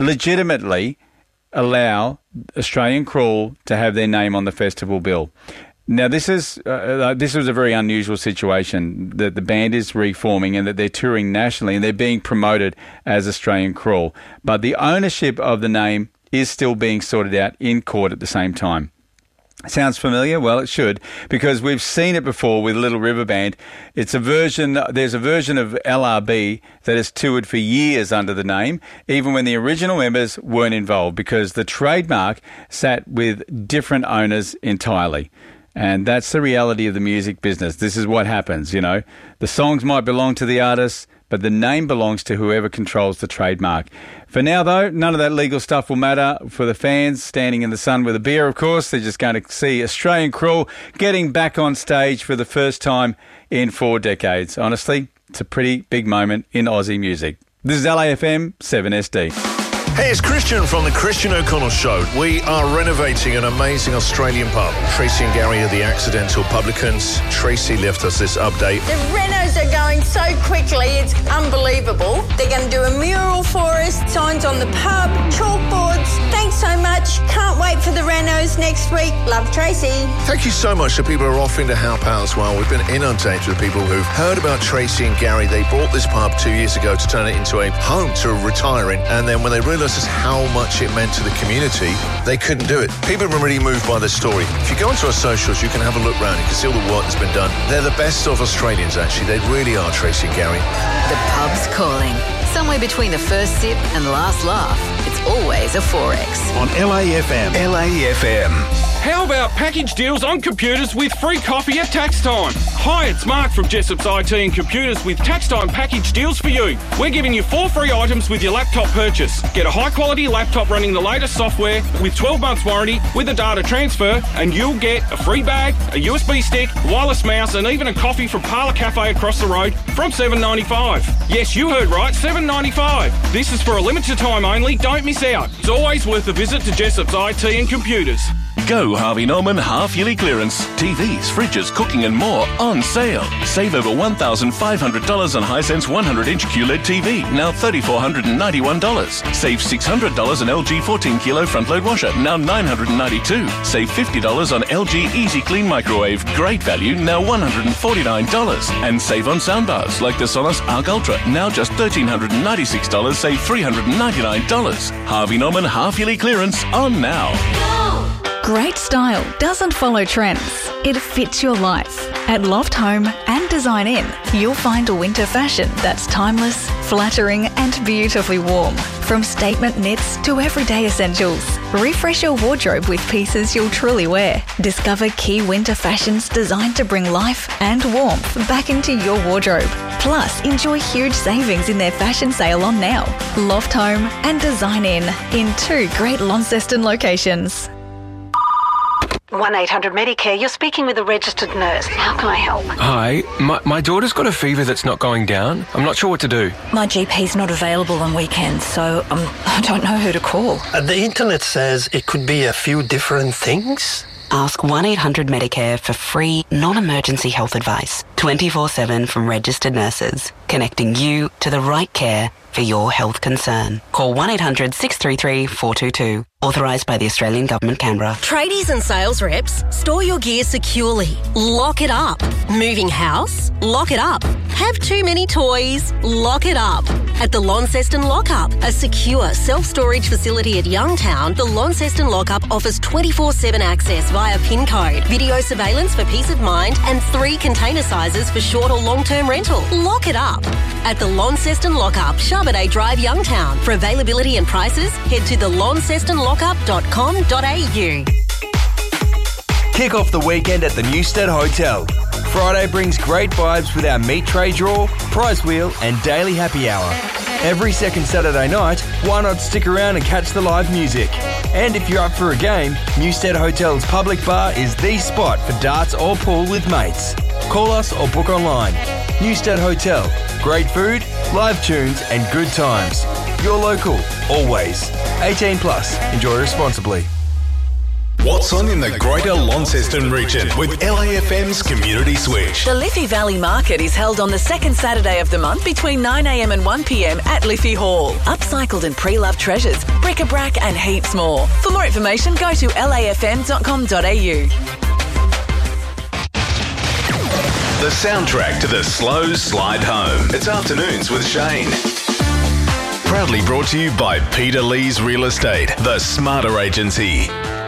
legitimately allow Australian Crawl to have their name on the festival bill. Now, this was a very unusual situation, that the band is reforming and that they're touring nationally and they're being promoted as Australian Crawl. But the ownership of the name is still being sorted out in court at the same time. Sounds familiar? Well, it should, because we've seen it before with Little River Band. There's a version of LRB that has toured for years under the name, even when the original members weren't involved, because the trademark sat with different owners entirely. And that's the reality of the music business. This is what happens, you know. The songs might belong to the artists, but the name belongs to whoever controls the trademark. For now, though, none of that legal stuff will matter for the fans standing in the sun with a beer, of course. They're just going to see Australian Crawl getting back on stage for the first time in 4 decades. Honestly, it's a pretty big moment in Aussie music. This is LAFM 7SD. Hey, it's Christian from the Christian O'Connell Show. We are renovating an amazing Australian pub. Tracy and Gary are the accidental publicans. Tracy left us this update. The renos are going so quickly, it's unbelievable. They're going to do a mural for us, signs on the pub, chalkboards. Thanks so much. Can't wait for the renos next week. Love, Tracy. Thank you so much to people who are offering to help out as well. We've been inundated with people who've heard about Tracy and Gary. They bought this pub 2 years ago to turn it into a home to retiring, and then when they realised just how much it meant to the community, they couldn't do it. People have been really moved by this story. If you go onto our socials, you can have a look round. You can see all the work that's been done. They're the best of Australians, actually. They really are, Tracy and Gary. The pub's calling. Somewhere between the first sip and last laugh, it's always a 4X. On LAFM. LAFM. How about package deals on computers with free coffee at tax time? Hi, it's Mark from Jessop's IT and Computers with tax time package deals for you. We're giving you 4 free items with your laptop purchase. Get a high-quality laptop running the latest software with 12 months warranty with a data transfer, and you'll get a free bag, a USB stick, wireless mouse, and even a coffee from Parlour Cafe across the road from $7.95. Yes, you heard right, $7.95. This is for a limited time only. Don't miss out. It's always worth a visit to Jessop's IT and Computers. Go Harvey Norman half-yearly clearance. TVs, fridges, cooking and more on sale. Save over $1,500 on Hisense 100-inch QLED TV, now $3,491. Save $600 on LG 14-kilo front-load washer, now $992. Save $50 on LG Easy Clean microwave, great value, now $149. And save on soundbars like the Sonos Arc Ultra, now just $1,396, save $399. Harvey Norman half-yearly clearance on now. Great style doesn't follow trends. It fits your life. At Loft Home and Design In, you'll find a winter fashion that's timeless, flattering and beautifully warm. From statement knits to everyday essentials. Refresh your wardrobe with pieces you'll truly wear. Discover key winter fashions designed to bring life and warmth back into your wardrobe. Plus, enjoy huge savings in their fashion sale on now. Loft Home and Design in 2 great Launceston locations. 1-800-Medicare, you're speaking with a registered nurse. How can I help? Hi, my daughter's got a fever that's not going down. I'm not sure what to do. My GP's not available on weekends, so I don't know who to call. The internet says it could be a few different things. Ask 1-800-Medicare for free, non-emergency health advice. 24/7 from registered nurses, connecting you to the right care for your health concern. Call 1-800-633-422. Authorised by the Australian Government, Canberra. Tradies and sales reps, store your gear securely. Lock it up. Moving house? Lock it up. Have too many toys? Lock it up. At the Launceston Lockup, a secure self-storage facility at Youngtown, the Launceston Lockup offers 24/7 access via PIN code, video surveillance for peace of mind, and 3 container sizes for short or long-term rental. Lock it up. At the Launceston Lockup, Charbonet Drive, Youngtown. For availability and prices, head to thelauncestonlockup.com.au. Kick off the weekend at the Newstead Hotel. Friday brings great vibes with our meat tray draw, prize wheel and daily happy hour. Every second Saturday night, why not stick around and catch the live music? And if you're up for a game, Newstead Hotel's public bar is the spot for darts or pool with mates. Call us or book online. Newstead Hotel. Great food, live tunes and good times. You're local, always. 18 plus. Enjoy responsibly. What's on in the Greater Launceston region with LAFM's Community Switch? The Liffey Valley Market is held on the second Saturday of the month between 9am and 1pm at Liffey Hall. Upcycled and pre-loved treasures, bric-a-brac and heaps more. For more information, go to lafm.com.au. The soundtrack to the slow slide home. It's Afternoons with Shane. Proudly brought to you by Peter Lee's Real Estate, the Smarter Agency.